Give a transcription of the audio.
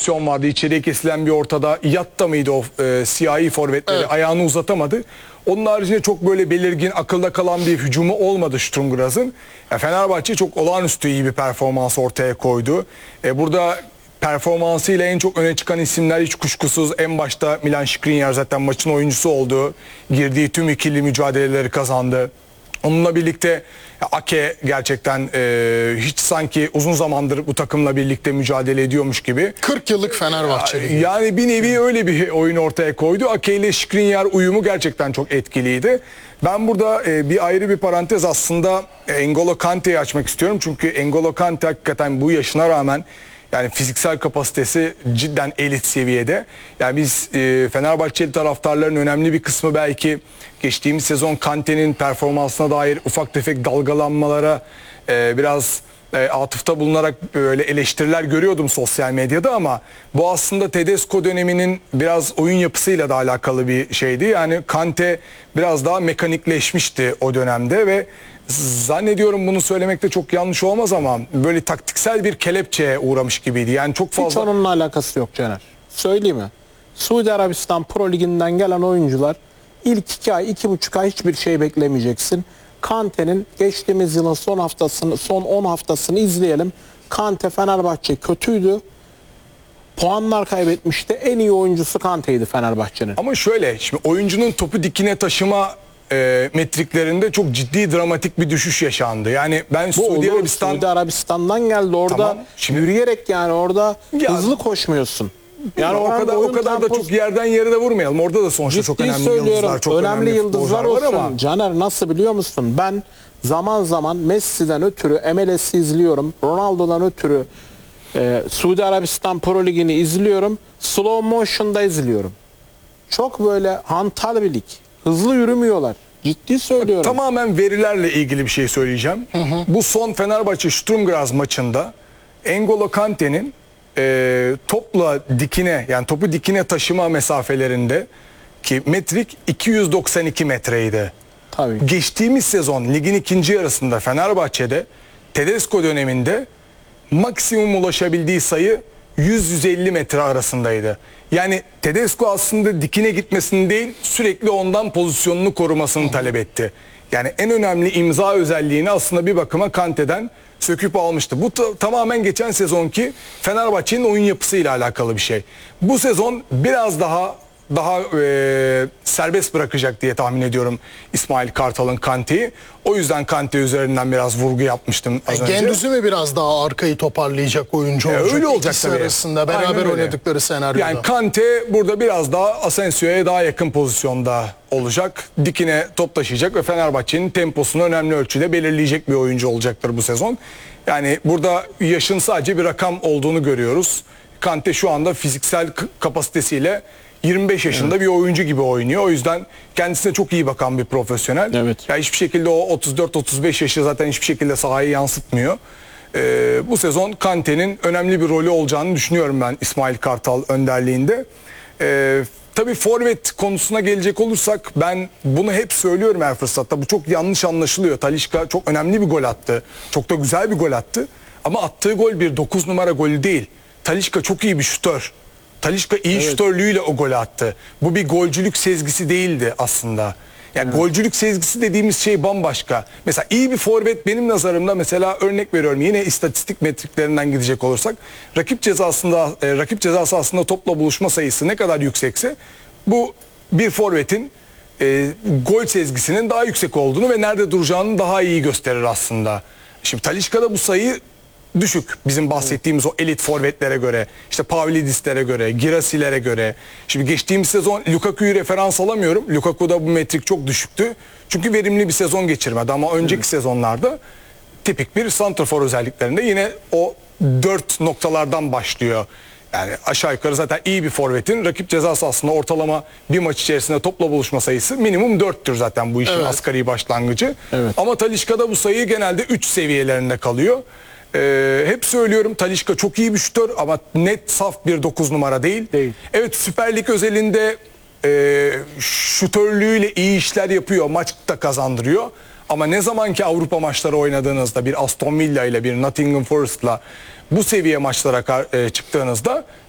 pozisyon vardı. İçeriye kesilen bir ortada. Yatta mıydı o siyahi forvetleri? Evet. Ayağını uzatamadı. Onun haricinde çok böyle belirgin, akılda kalan bir hücumu olmadı Sturm Graz'ın. Fenerbahçe çok olağanüstü iyi bir performans ortaya koydu. Burada performansıyla en çok öne çıkan isimler hiç kuşkusuz en başta Milan Skriniar, zaten maçın oyuncusu oldu. Girdiği tüm ikili mücadeleleri kazandı. Onunla birlikte Ake gerçekten hiç sanki uzun zamandır bu takımla birlikte mücadele ediyormuş gibi. 40 yıllık Fenerbahçeli. Yani bir nevi öyle bir oyun ortaya koydu. Ake ile Skriniar uyumu gerçekten çok etkiliydi. Ben burada bir ayrı bir parantez aslında N'Golo Kante'yi açmak istiyorum. Çünkü N'Golo Kante hakikaten bu yaşına rağmen yani fiziksel kapasitesi cidden elit seviyede. Yani biz Fenerbahçeli taraftarların önemli bir kısmı belki geçtiğimiz sezon Kante'nin performansına dair ufak tefek dalgalanmalara biraz atıfta bulunarak böyle eleştiriler görüyordum sosyal medyada, ama bu aslında Tedesco döneminin biraz oyun yapısıyla da alakalı bir şeydi. Yani Kante biraz daha mekanikleşmişti o dönemde ve zannediyorum bunu söylemekte çok yanlış olmaz ama böyle taktiksel bir kelepçeye uğramış gibiydi. Yani çok fazla... Hiç onunla alakası yok Caner. Söyleyeyim mi? Suudi Arabistan Pro Ligi'nden gelen oyuncular ilk 2 ay, 2,5 ay hiçbir şey beklemeyeceksin. Kante'nin geçtiğimiz yılın son 10 haftasını izleyelim. Kante Fenerbahçe kötüydü. Puanlar kaybetmişti. En iyi oyuncusu Kante'ydi Fenerbahçe'nin. Ama şöyle, şimdi oyuncunun topu dikine taşıma metriklerinde çok ciddi dramatik bir düşüş yaşandı. Yani ben Suudi Arabistan'dan geldi orada, tamam, şimdi, yürüyerek, yani orada hızlı koşmuyorsun. Yani o kadar da çok yerden yere de vurmayalım. Orada da sonuçta çok önemli yıldızlar, çok önemli yıldızlar olsun. Ama Caner, nasıl biliyor musun? Ben zaman zaman Messi'den ötürü MLS'i izliyorum. Ronaldo'dan ötürü Suudi Arabistan Pro Ligi'ni izliyorum. Slow motion'da izliyorum. Çok böyle hantal bir lig. Hızlı yürümüyorlar. Ciddi söylüyorum. Tamamen verilerle ilgili bir şey söyleyeceğim. Bu son Fenerbahçe Sturm Graz maçında N'Golo Kante'nin topla dikine, yani topu dikine taşıma mesafelerinde ki metrik 292 metreydi. Tabii. Geçtiğimiz sezon ligin ikinci yarısında Fenerbahçe'de Tedesco döneminde maksimum ulaşabildiği sayı 100-150 metre arasındaydı. Yani Tedesco aslında dikine gitmesini değil, sürekli ondan pozisyonunu korumasını talep etti. Yani en önemli imza özelliğini aslında bir bakıma Kante'den söküp almıştı. Bu tamamen geçen sezonki Fenerbahçe'nin oyun yapısıyla alakalı bir şey. Bu sezon biraz daha serbest bırakacak diye tahmin ediyorum İsmail Kartal'ın Kante'yi. O yüzden Kante üzerinden biraz vurgu yapmıştım az önce. Gündüz'ü mü biraz daha arkayı toparlayacak oyuncu olacak? Öyle olacak İkisi tabii. arasında beraber oynadıkları senaryoda. Yani Kante burada biraz daha Asensio'ya daha yakın pozisyonda olacak. Dikine top taşıyacak ve Fenerbahçe'nin temposunu önemli ölçüde belirleyecek bir oyuncu olacaktır bu sezon. Yani burada yaşın sadece bir rakam olduğunu görüyoruz. Kante şu anda fiziksel kapasitesiyle 25 yaşında bir oyuncu gibi oynuyor. O yüzden kendisine çok iyi bakan bir profesyonel. Evet. Yani hiçbir şekilde o 34-35 yaşı zaten hiçbir şekilde sahayı yansıtmıyor. Bu sezon Kante'nin önemli bir rolü olacağını düşünüyorum ben İsmail Kartal önderliğinde. Tabii forvet konusuna gelecek olursak ben bunu hep söylüyorum her fırsatta. Bu çok yanlış anlaşılıyor. Talisca çok önemli bir gol attı. Çok da güzel bir gol attı. Ama attığı gol bir 9 numara golü değil. Talisca çok iyi bir şutör. Talisca iyi şutörlüğüyle o golü attı. Bu bir golcülük sezgisi değildi aslında. Yani golcülük sezgisi dediğimiz şey bambaşka. Mesela iyi bir forvet benim nazarımda, mesela örnek veriyorum, yine istatistik metriklerinden gidecek olursak rakip cezası aslında topla buluşma sayısı ne kadar yüksekse bu bir forvetin gol sezgisinin daha yüksek olduğunu ve nerede duracağını daha iyi gösterir aslında. Şimdi Talisca'da bu sayı düşük. Bizim bahsettiğimiz o elit forvetlere göre, işte Pavlidis'lere göre, Girassilere göre. Şimdi geçtiğimiz sezon Lukaku'yu referans alamıyorum. Lukaku'da bu metrik çok düşüktü. Çünkü verimli bir sezon geçirmedi ama önceki sezonlarda tipik bir santrafor özelliklerinde yine o 4 noktalardan başlıyor. Yani aşağı yukarı zaten iyi bir forvetin rakip ceza sahasında ortalama bir maç içerisinde topla buluşma sayısı minimum 4'tür zaten bu işin asgari başlangıcı. Evet. Ama Talisca'da bu sayı genelde 3 seviyelerinde kalıyor. Hep söylüyorum, Talisca çok iyi bir şutör ama net saf bir 9 numara değil. Evet, Süper Lig özelinde şutörlüğüyle iyi işler yapıyor, maçta kazandırıyor. Ama ne zaman ki Avrupa maçları oynadığınızda bir Aston Villa ile bir Nottingham Forest'la bu seviye maçlara çıktığınızda